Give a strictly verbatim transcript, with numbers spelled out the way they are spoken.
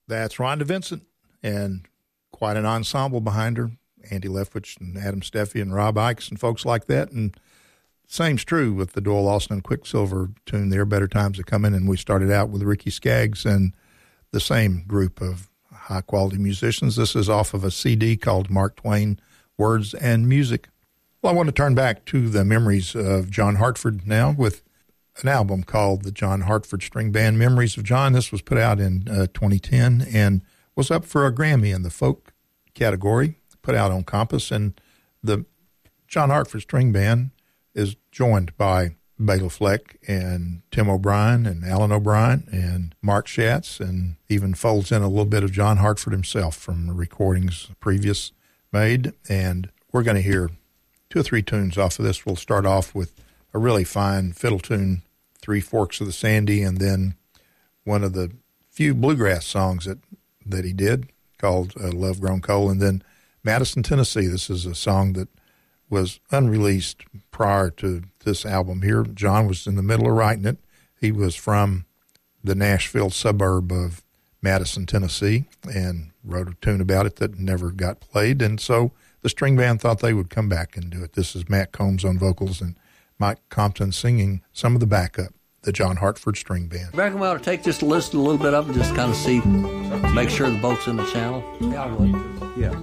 That's Rhonda Vincent, and quite an ensemble behind her. Andy Leftwich and Adam Steffi and Rob Ikes and folks like that. And same's true with the Doyle Lawson and Quicksilver tune there, Better Times Are Coming. And we started out with Ricky Skaggs and the same group of high-quality musicians. This is off of a C D called Mark Twain, Words and Music. Well, I want to turn back to the memories of John Hartford now with an album called the John Hartford String Band Memories of John. This was put out in uh, twenty ten and was up for a Grammy in the folk category, put out on Compass. And the John Hartford String Band is joined by Bela Fleck and Tim O'Brien and Alan O'Brien and Mark Schatz, and even folds in a little bit of John Hartford himself from the recordings previous made. And we're going to hear two or three tunes off of this. We'll start off with a really fine fiddle tune, Three Forks of the Sandy, and then one of the few bluegrass songs that, that he did called uh, Love Grown Cold, and then Madison, Tennessee. This is a song that was unreleased prior to this album here. John was in the middle of writing it. He was from the Nashville suburb of Madison, Tennessee, and wrote a tune about it that never got played. And so the string band thought they would come back and do it. This is Matt Combs on vocals and Mike Compton singing some of the backup, the John Hartford String Band. I reckon we ought to take just a listen a little bit of it, just kind of see, make sure the boat's in the channel. Yeah, I would. Yeah.